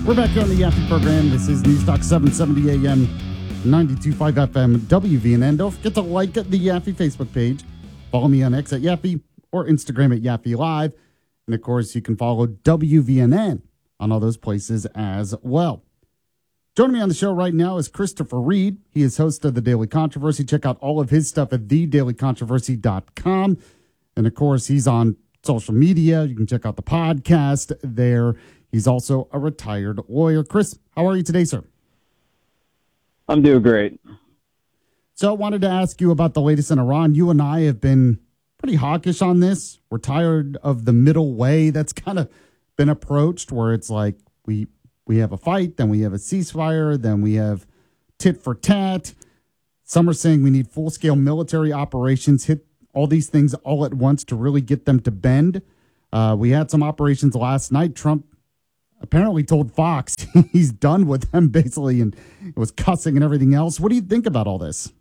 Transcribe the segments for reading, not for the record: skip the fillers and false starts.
We're back here on the Yaffe program. This is News Talk 770 AM, 92.5 FM, WVNN. Don't forget to like the Yaffe Facebook page. Follow me on X at Yaffe or Instagram at Yaffe Live. And, of course, you can follow WVNN on all those places as well. Joining me on the show right now is Christopher Reed. He is host of The Daily Controversy. Check out all of his stuff at thedailycontroversy.com. And, of course, he's on social media. You can check out the podcast there. He's also a retired lawyer. Chris, how are you today, sir? I'm doing great. So I wanted to ask you about the latest in Iran. You and I have been pretty hawkish on this. We're tired of the middle way that's kind of been approached, where it's like we have a fight, then we have a ceasefire, then we have tit for tat. Some are saying we need full-scale military operations, hit all these things all at once to really get them to bend. We had some operations last night. Trump apparently told Fox he's done with them, basically, and it was cussing and everything else. What do you think about all this?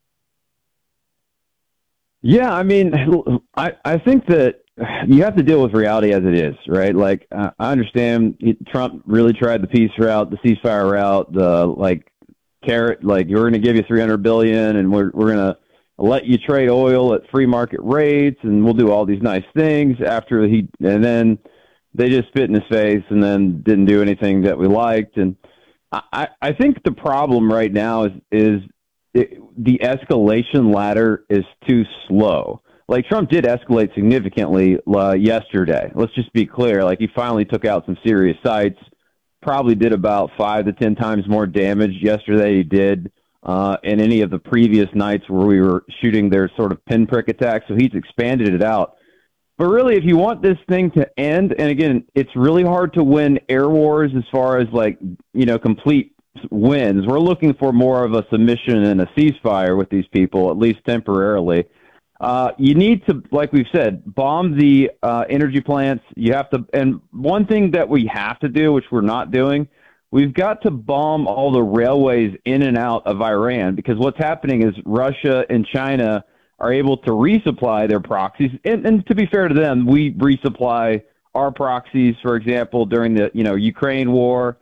Yeah, I mean, I think that you have to deal with reality as it is, right? Like, I understand Trump really tried the peace route, the ceasefire route, the carrot, like you're going to give you $300 billion, and we're going to let you trade oil at free market rates, and we'll do all these nice things and then they just spit in his face and then didn't do anything that we liked. And I think the problem right now is the escalation ladder is too slow. Like, Trump did escalate significantly yesterday. Let's just be clear. Like, he finally took out some serious sites, probably did about 5 to 10 times more damage yesterday he did in any of the previous nights where we were shooting their sort of pinprick attacks. So he's expanded it out. But really, if you want this thing to end, and again, it's really hard to win air wars as far as complete wins. We're looking for more of a submission and a ceasefire with these people, at least temporarily. You need to, like we've said, bomb the energy plants. You have to, and one thing that we have to do, which we're not doing, we've got to bomb all the railways in and out of Iran, because what's happening is Russia and China are able to resupply their proxies. And to be fair to them, we resupply our proxies, for example, during the, Ukraine war.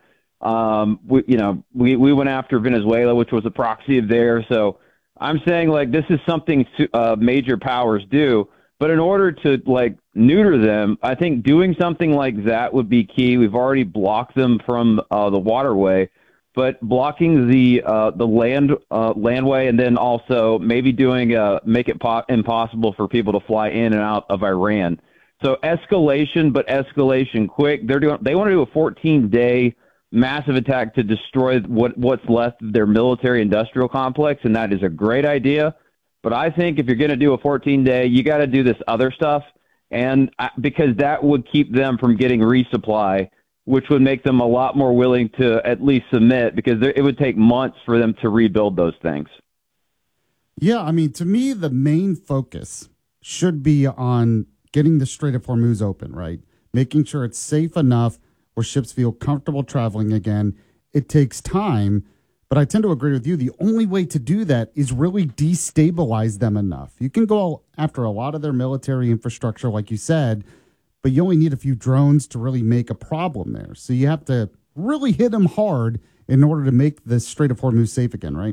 We went after Venezuela, which was a proxy of theirs. So I'm saying, this is something major powers do. But in order to, neuter them, I think doing something like that would be key. We've already blocked them from the waterway. But blocking the landway, and then also maybe make it impossible for people to fly in and out of Iran. So escalation, but escalation quick. They want to do a 14-day massive attack to destroy what's left of their military-industrial complex, and that is a great idea. But I think if you're going to do a 14-day, you got to do this other stuff, and because that would keep them from getting resupply, which would make them a lot more willing to at least submit, because it would take months for them to rebuild those things. Yeah, I mean, to me, the main focus should be on getting the Strait of Hormuz open, right? Making sure it's safe enough where ships feel comfortable traveling again. It takes time, but I tend to agree with you. The only way to do that is really destabilize them enough. You can go after a lot of their military infrastructure, like you said, but you only need a few drones to really make a problem there. So you have to really hit them hard in order to make the Strait of Hormuz safe again, right?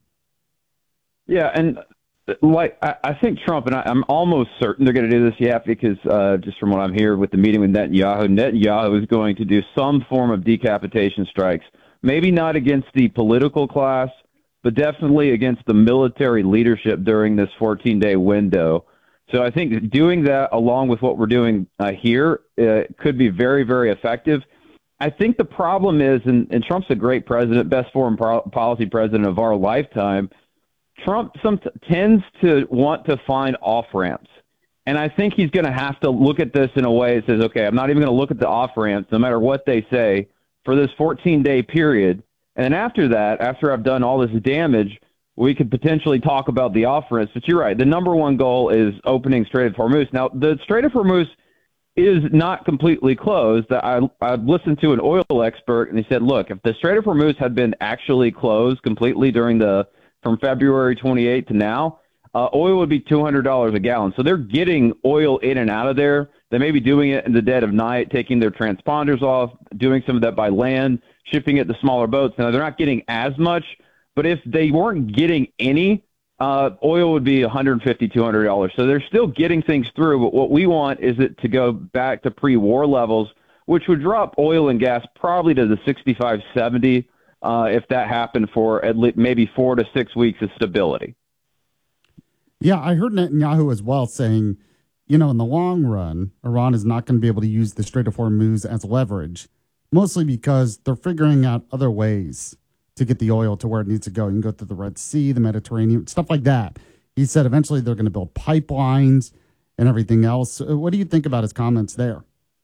Yeah, and I think Trump, and I'm almost certain they're going to do this, because just from what I'm hearing with the meeting with Netanyahu is going to do some form of decapitation strikes. Maybe not against the political class, but definitely against the military leadership during this 14-day window. So I think doing that along with what we're doing here could be very, very effective. I think the problem is, and Trump's a great president, best foreign policy president of our lifetime, Trump tends to want to find off-ramps. And I think he's going to have to look at this in a way that says, okay, I'm not even going to look at the off-ramps, no matter what they say, for this 14-day period. And then after that, after I've done all this damage, we could potentially talk about the off-ramps. But you're right. The number one goal is opening Strait of Hormuz. Now, the Strait of Hormuz is not completely closed. I listened to an oil expert, and he said, look, if the Strait of Hormuz had been actually closed completely from February 28th to now, oil would be $200 a gallon. So they're getting oil in and out of there They may be doing it in the dead of night, taking their transponders off, doing some of that by land, shipping it to smaller boats. Now, they're not getting as much, but if they weren't getting any, oil would be $150, $200. So they're still getting things through, but what we want is it to go back to pre-war levels, which would drop oil and gas probably to the 65, 70, if that happened for at least maybe 4 to 6 weeks of stability. Yeah, I heard Netanyahu as well saying, in the long run, Iran is not going to be able to use the Strait of Hormuz as leverage, mostly because they're figuring out other ways to get the oil to where it needs to go. You can go through the Red Sea, the Mediterranean, stuff like that. He said eventually they're going to build pipelines and everything else. What do you think about his comments there?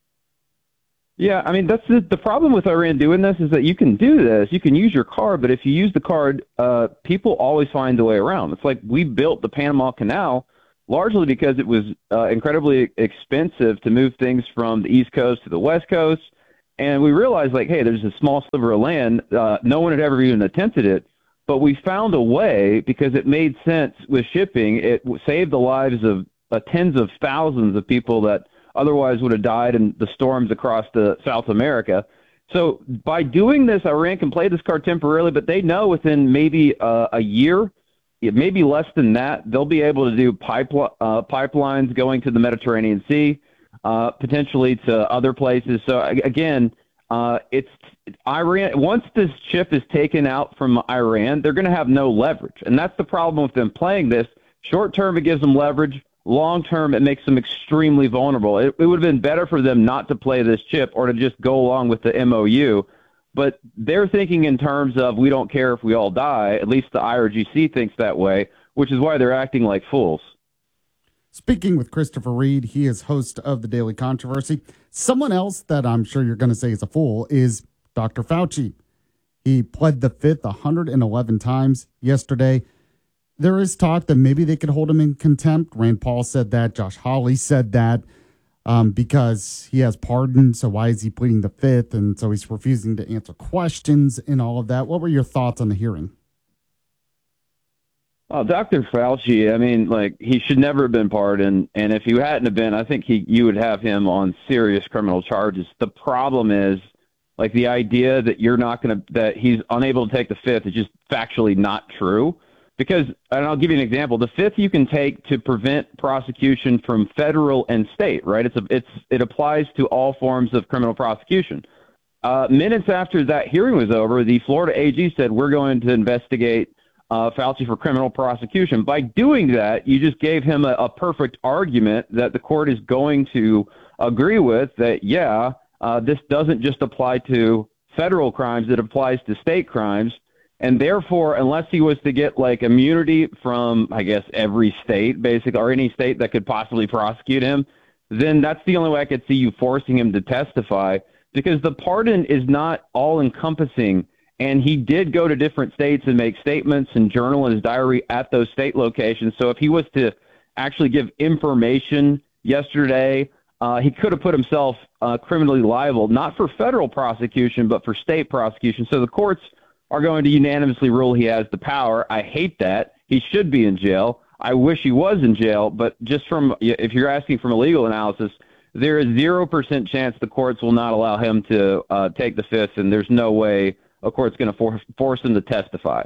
Yeah, I mean, that's the problem with Iran doing this is that you can do this. You can use your card, but if you use the card, people always find a way around. It's like we built the Panama Canal largely because it was incredibly expensive to move things from the East Coast to the West Coast. And we realized, like, hey, there's a small sliver of land. No one had ever even attempted it. But we found a way because it made sense with shipping. It saved the lives of tens of thousands of people that otherwise would have died in the storms across South America. So by doing this, Iran can play this card temporarily, but they know within maybe a year, maybe less than that, they'll be able to do pipelines going to the Mediterranean Sea, potentially to other places. So again, it's Iran. Once this chip is taken out from Iran, they're going to have no leverage. And that's the problem with them playing this. Short term, it gives them leverage. Long term, it makes them extremely vulnerable. It would have been better for them not to play this chip or to just go along with the MOU. But they're thinking in terms of we don't care if we all die. At least the IRGC thinks that way, which is why they're acting like fools. Speaking with Christopher Reed, he is host of The Daily Controversy. Someone else that I'm sure you're going to say is a fool is Dr. Fauci. He pled the fifth 111 times yesterday. There is talk that maybe they could hold him in contempt. Rand Paul said that. Josh Hawley said that because he has pardoned. So why is he pleading the fifth? And so he's refusing to answer questions and all of that. What were your thoughts on the hearing? Dr. Fauci, I mean, like, he should never have been pardoned. And if he hadn't have been, I think you would have him on serious criminal charges. The problem is, like, the idea that that he's unable to take the fifth is just factually not true. Because, and I'll give you an example, the fifth you can take to prevent prosecution from federal and state, right? It applies to all forms of criminal prosecution. Minutes after that hearing was over, the Florida AG said, we're going to investigate Fauci for criminal prosecution. By doing that, you just gave him a perfect argument that the court is going to agree with that, this doesn't just apply to federal crimes, it applies to state crimes. And therefore, unless he was to get like immunity from, I guess, every state, basically, or any state that could possibly prosecute him, then that's the only way I could see you forcing him to testify, because the pardon is not all encompassing. And he did go to different states and make statements and journal in his diary at those state locations. So if he was to actually give information yesterday, he could have put himself criminally liable, not for federal prosecution, but for state prosecution. So the courts are going to unanimously rule he has the power. I hate that. He should be in jail. I wish he was in jail, but just if you're asking from a legal analysis, there is 0% chance the courts will not allow him to take the fifth, and there's no way a court's going to force him to testify.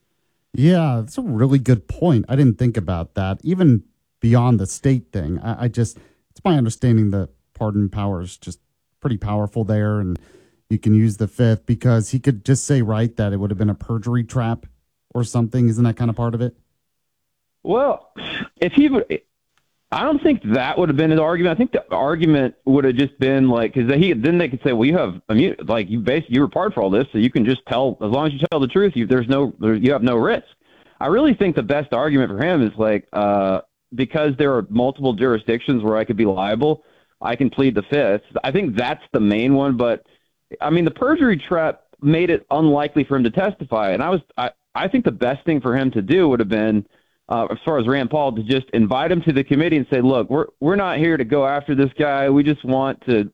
Yeah, that's a really good point. I didn't think about that. Even beyond the state thing, it's my understanding that pardon power is just pretty powerful there, and you can use the fifth because he could just say, right, that it would have been a perjury trap or something. Isn't that kind of part of it? Well, if he would, I don't think that would have been his argument. I think the argument would have just been like, because then they could say, well, you have immunity, like you were pardoned for all this, so you can just tell, as long as you tell the truth, you have no risk. I really think the best argument for him is like, because there are multiple jurisdictions where I could be liable, I can plead the fifth. I think that's the main one, but I mean, the perjury trap made it unlikely for him to testify. And I think the best thing for him to do would have been, as far as Rand Paul, to just invite him to the committee and say, look, we're not here to go after this guy. We just want to,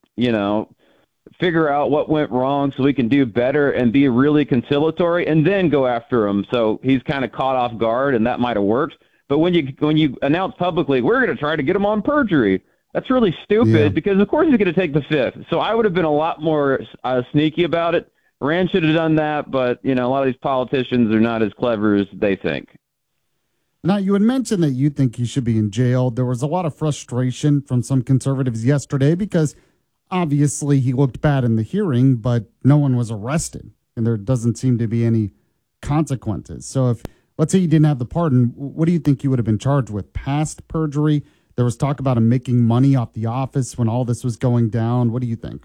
figure out what went wrong so we can do better and be really conciliatory and then go after him. So he's kind of caught off guard, and that might have worked. But when you announce publicly, we're going to try to get him on perjury, That's really stupid because, of course, he's going to take the fifth. So I would have been a lot more sneaky about it. Rand should have done that, but, a lot of these politicians are not as clever as they think. Now, you had mentioned that you think he should be in jail. There was a lot of frustration from some conservatives yesterday because obviously he looked bad in the hearing, but no one was arrested, and there doesn't seem to be any consequences. So if, let's say, he didn't have the pardon, what do you think he would have been charged with? Past perjury? There was talk about him making money off the office when all this was going down. What do you think?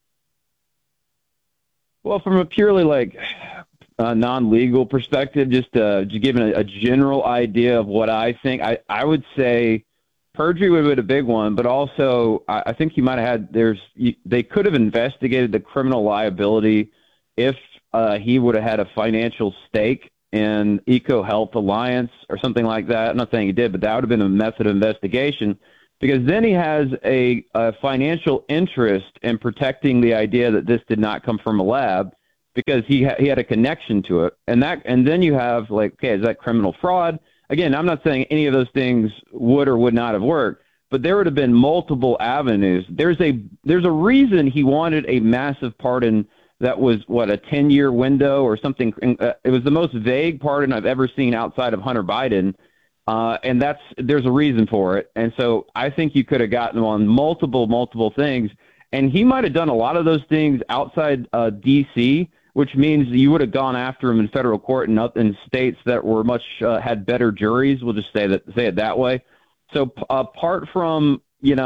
Well, from a purely non-legal perspective, just giving a general idea of what I think, I would say perjury would have been a big one, but also I think he might have had they could have investigated the criminal liability if he would have had a financial stake in EcoHealth Alliance or something like that. I'm not saying he did, but that would have been a method of investigation, because then he has a financial interest in protecting the idea that this did not come from a lab, because he had a connection to it. And then you have okay, is that criminal fraud? Again, I'm not saying any of those things would or would not have worked, but there would have been multiple avenues. There's a reason he wanted a massive pardon that was, a 10-year window or something. It was the most vague pardon I've ever seen outside of Hunter Biden. And there's a reason for it. And so I think you could have gotten him on multiple things. And he might have done a lot of those things outside D.C., which means you would have gone after him in federal court in states that were had better juries. We'll just say it that way. So apart from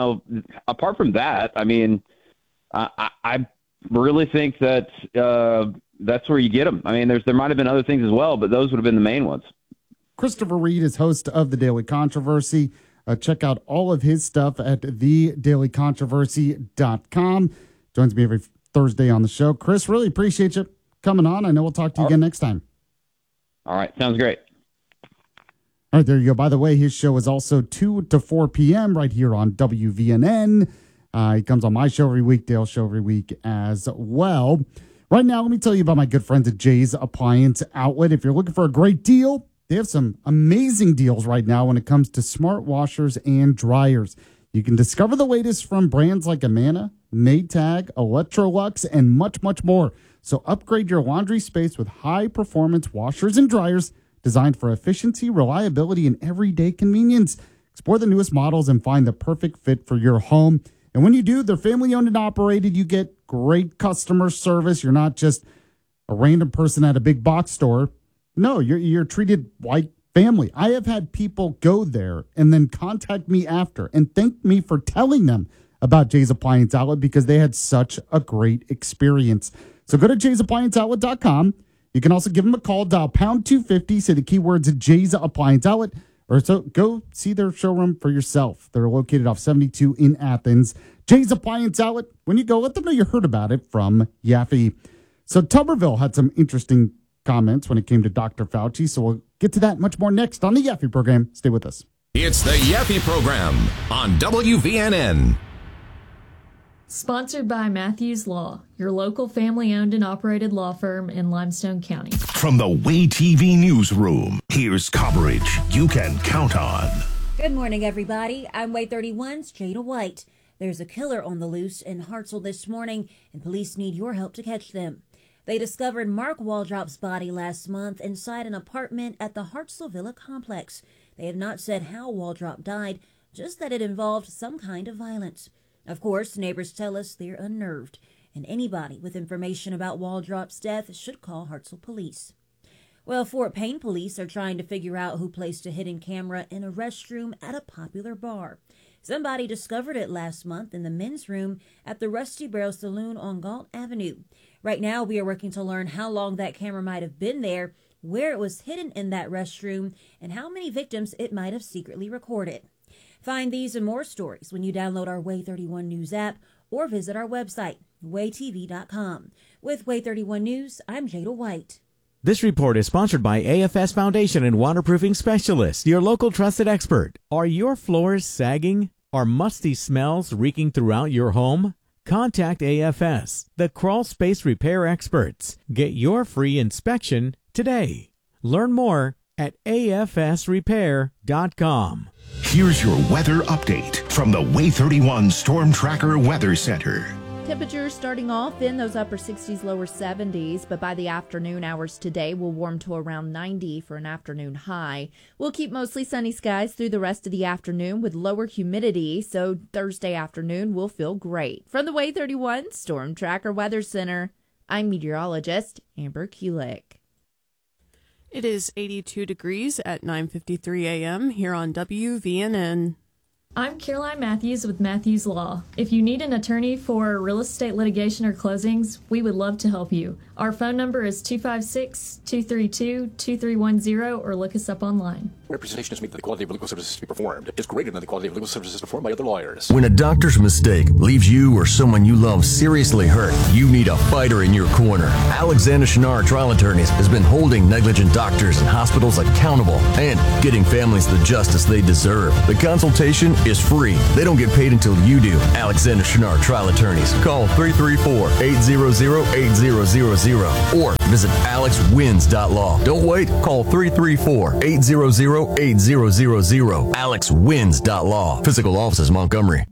that, I mean, I really think that that's where you get them. I mean, there might have been other things as well, but those would have been the main ones. Christopher Reed is host of The Daily Controversy. Check out all of his stuff at thedailycontroversy.com. Joins me every Thursday on the show. Chris, really appreciate you coming on. I know we'll talk to you again next time. All right. Sounds great. All right, there you go. By the way, his show is also 2 to 4 p.m. right here on WVNN. He comes on my show every week, Dale's show every week as well. Right now, let me tell you about my good friends at Jay's Appliance Outlet. If you're looking for a great deal, they have some amazing deals right now when it comes to smart washers and dryers. You can discover the latest from brands like Amana, Maytag, Electrolux, and much, much more. So upgrade your laundry space with high-performance washers and dryers designed for efficiency, reliability, and everyday convenience. Explore the newest models and find the perfect fit for your home. And when you do, they're family-owned and operated. You get great customer service. You're not just a random person at a big box store. No, you're treated like family. I have had people go there and then contact me after and thank me for telling them about Jay's Appliance Outlet because they had such a great experience. So go to jaysapplianceoutlet.com. You can also give them a call, dial pound 250, say the keywords Jay's Appliance Outlet, or so go see their showroom for yourself. They're located off 72 in Athens. Jay's Appliance Outlet. When you go, let them know you heard about it from Yaffe. So Tuberville had some interesting comments when it came to Dr. Fauci. So we'll get to that much more next on the Yaffe program. Stay with us. It's the Yaffe program on WVNN. Sponsored by Matthews Law, your local family-owned and operated law firm in Limestone County. From the Way TV newsroom, here's coverage you can count on. Good morning, everybody. I'm Way 31's Jada White. There's a killer on the loose in Hartselle this morning, and police need your help to catch them. They discovered Mark Waldrop's body last month inside an apartment at the Hartselle Villa complex. They have not said how Waldrop died, just that it involved some kind of violence. Of course, neighbors tell us they're unnerved, and anybody with information about Waldrop's death should call Hartselle Police. Well, Fort Payne police are trying to figure out who placed a hidden camera in a restroom at a popular bar. Somebody discovered it last month in the men's room at the Rusty Barrel Saloon on Galt Avenue. Right now, we are working to learn how long that camera might have been there, where it was hidden in that restroom, and how many victims it might have secretly recorded. Find these and more stories when you download our Way 31 News app or visit our website, waytv.com. With Way 31 News, I'm Jada White. This report is sponsored by AFS Foundation and Waterproofing Specialists, your local trusted expert. Are your floors sagging? Are musty smells reeking throughout your home? Contact AFS, the crawl space repair experts. Get your free inspection today. Learn more at afsrepair.com. Here's your weather update from the Way 31 Storm Tracker Weather Center. Temperatures starting off in those upper 60s, lower 70s, but by the afternoon hours today, we'll warm to around 90 for an afternoon high. We'll keep mostly sunny skies through the rest of the afternoon with lower humidity, so Thursday afternoon will feel great. From the Way 31 Storm Tracker Weather Center, I'm meteorologist Amber Kulik. It is 82 degrees at 9:53 a.m. here on WVNN. I'm Caroline Matthews with Matthews Law. If you need an attorney for real estate litigation or closings, we would love to help you. Our phone number is 256-232-2310 or look us up online. Representation is made that the quality of legal services to be performed is greater than the quality of legal services performed by other lawyers. When a doctor's mistake leaves you or someone you love seriously hurt, you need a fighter in your corner. Alexander Schnarr Trial Attorneys has been holding negligent doctors and hospitals accountable and getting families the justice they deserve. The consultation is free. They don't get paid until you do. Alexander Schnarr Trial Attorneys. Call 334-800-8000 or visit alexwins.law. Don't wait. Call 334-800-8000. alexwins.law. Physical offices, Montgomery.